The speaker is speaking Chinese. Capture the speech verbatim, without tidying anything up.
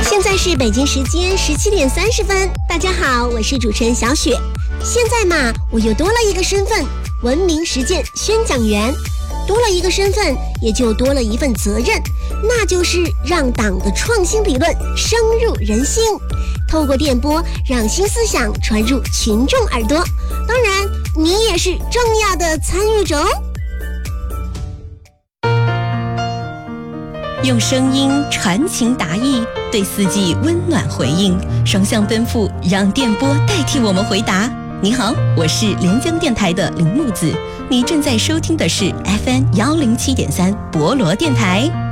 现在是北京时间十七点三十分，大家好，我是主持人小雪。现在嘛，我又多了一个身份，文明实践宣讲员。多了一个身份，也就多了一份责任，那就是让党的创新理论深入人心，透过电波让新思想传入群众耳朵。当然，你也是重要的参与者哦。 用声音传情达意，对四季温暖回应，双向奔赴，让电波代替我们回答。你好，我是连江电台的林木子，你正在收听的是 F M 幺零七点三博罗电台。